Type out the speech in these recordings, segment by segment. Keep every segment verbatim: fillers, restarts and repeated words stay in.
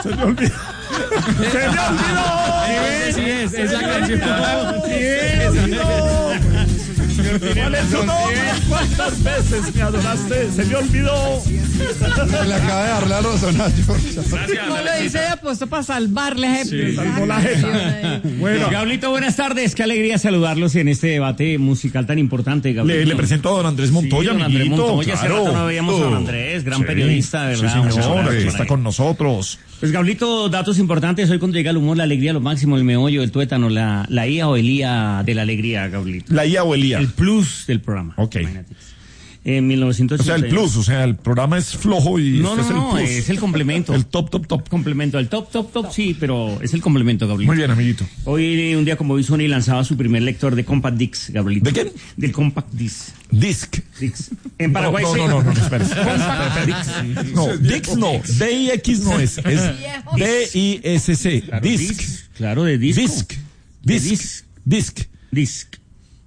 Se me olvidó. Se me olvidó. Sí, es, esa canción. Sí, se me olvidó. ¿Cuáles son ¿Cuántas veces me adoraste? Se me olvidó. Se le acaba de dar la razón a George. No lo dice de apuesto para salvarle. Sí, salvó la jeta. Bueno, Gablito, buenas tardes. Qué alegría saludarlos en este debate musical tan importante, Gablito. Le, le presento a don Andrés Montoya, sí, don Andrés amiguito. Montoya, hace claro. rato no veíamos a don Andrés, gran sí, periodista, ¿verdad? Sí, señor, aquí está con nosotros. Pues, Gablito, datos importantes. Hoy cuando llega el humor, la alegría, lo máximo, el meollo, el tuétano, la, la I A o el I A de la alegría, Gablito. La I A o el I A. El plus del programa. Ok. Imagínate. En mil novecientos ochenta. O sea, el plus, o sea, el programa es flojo y no, este no, es el plus. es el complemento. El top, top, top. Complemento, el top, top, top, sí, pero es el complemento, Gabriel. Muy bien, amiguito. Hoy, un día como hoy, Sony lanzaba su primer lector de Compact Disc, Gabriel. ¿De qué? Del Compact Disc. Disc. Disc. En Paraguay no, se... no, no, no, no, espera. Compact Disc. No, Disc no. D I X no es. Es D I S C. Claro, Disc. disc. Claro, de disco. Disc. Disc. Disc. Disc.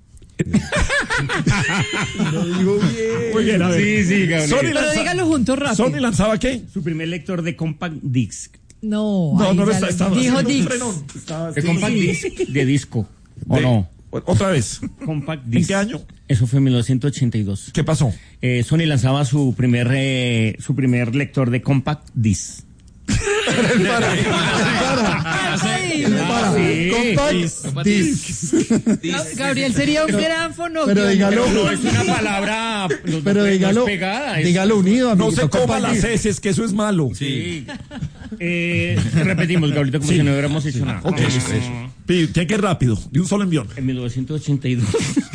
Lo digo bien. Muy bien, a ver. Sí, sí, Gabriel. Sony Pero lanza... dígalo juntos rápido. ¿Sony lanzaba qué? Su primer lector de Compact Disc. No, No, ahí no lo ya está, le- estaba dijo haciendo un Dix. frenón. Estaba De así. Compact Disc de disco. ¿O De- no? Otra vez. Compact ¿En Disc. qué año? Eso fue en mil novecientos ochenta y dos. ¿Qué pasó? Eh, Sony lanzaba su primer eh, su primer lector de Compact Disc. Para. Ay, Para. Sí. Compact Disc. no, Gabriel sería un gran fonógrafo. Pero dígalo. No es una palabra no, Pero no es dígalo. pegada. Es, Dígalo unido, No amiguito. se coma Compact las Disc. heces, que eso es malo. Sí. Eh, repetimos, Gabriel, como Sí. si no hubiéramos hecho nada. Ok, listo. Pi- Tiene que ir rápido, de un solo envión. En mil novecientos ochenta y dos.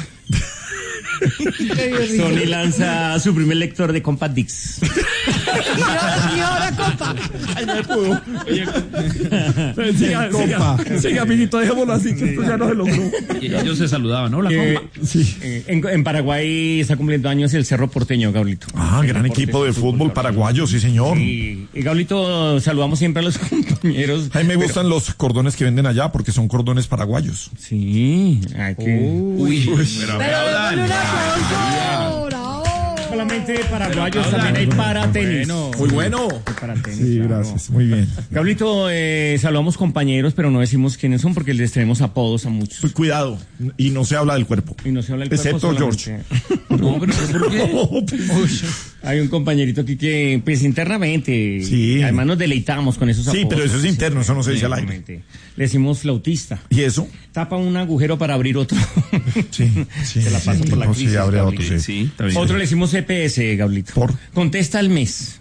Sony lanza su primer lector de Compact Disc. Y ahora, compa. Ay, no me pudo. Siga, siga, siga, amiguito, dejémoslo así, que esto ya no se logró. Y ellos se saludaban, ¿no? La Eh, compa. Sí. eh, en, en Paraguay está cumpliendo años el Cerro Porteño, Gablito. Ah, gran Deportes, equipo de fútbol paraguayo, sí, señor. Y, y Gablito, saludamos siempre a los compañeros. A mí me gustan los cordones que venden allá porque son cordones paraguayos. Sí, hay que... Uy, pero Pero aplaudan. démosle un aplauso. Bravo. Solamente paraguayos, también hay para tenis. Muy bueno. Para tenis, Sí, claro. gracias, muy bien. Gablito, eh, saludamos compañeros, pero no decimos quiénes son porque les tenemos apodos a muchos. Pues cuidado, y no se habla del cuerpo. Y no se habla el Excepto George. No, pero ¿por qué? Hay un compañerito aquí que, pues internamente, Sí. además nos deleitamos con esos Sí, apodos. pero eso es interno, eso no se dice al aire. Exactamente. Le decimos flautista. ¿Y eso? Tapa un agujero para abrir otro. Sí, sí. Se la paso sí, por la no, crisis, sí, abre Gablito. otro, sí. Sí, está bien. Otro le decimos C P S, Gablito. ¿Por? Contesta al mes.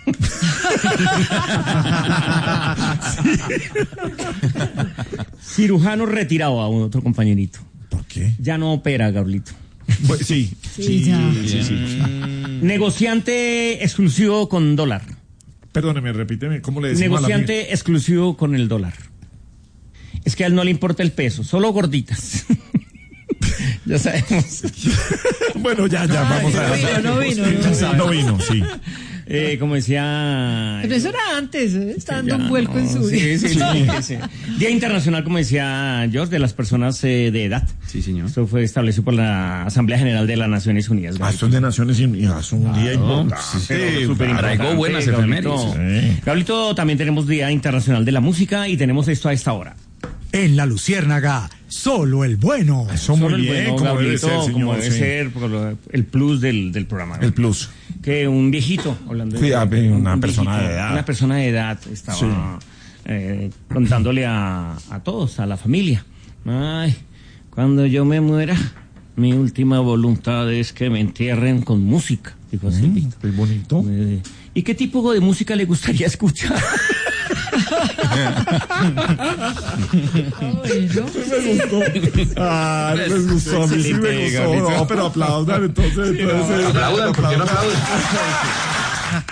Cirujano retirado a un otro compañerito. ¿Por qué? Ya no opera, Gablito. Pues, sí, Sí, ya. sí, sí. Negociante exclusivo con dólar. Perdóneme, repíteme, ¿cómo le decimos a la Negociante exclusivo con el dólar. Es que a él no le importa el peso, solo gorditas. Ya sabemos. Bueno, ya, ya, vamos no a... vino, no vino, no No vino, sí. Eh, como decía... Pero eso era antes, ¿eh? Está dando Ya, un vuelco no, en su sí, vida. sí, sí, sí. Día Internacional, como decía George, de las personas eh, de edad. Sí, señor. Esto fue establecido por la Asamblea General de las Naciones Unidas. Ah, esto es de Naciones Unidas, es un día importante. Pero súper Arraigó importante, buenas Gablito. efemérides. Sí. Gablito, también tenemos Día Internacional de la Música y tenemos esto a esta hora. En la Luciérnaga, solo el bueno. Eso muy Solo el bien, bueno, como debe Gablito, ser, como señor. debe sí. ser, por lo- el plus del, del programa. ¿no? El plus. Que un viejito, hablando de Cuidado, un- una un persona viejito, de edad. Una persona de edad estaba Sí. eh, contándole a, a todos, a la familia. Ay, cuando yo me muera, mi última voluntad es que me entierren con música. Dijo así, Mm, Víctor. qué bonito. Eh, ¿Y qué tipo de música le gustaría escuchar? Ay, ¿no? Me gustó. Ah, no les gustó. A mí sí me Excelente, gustó. Gablito. No, pero aplaudan entonces. entonces Aplaudan, ¿por qué no aplaudan?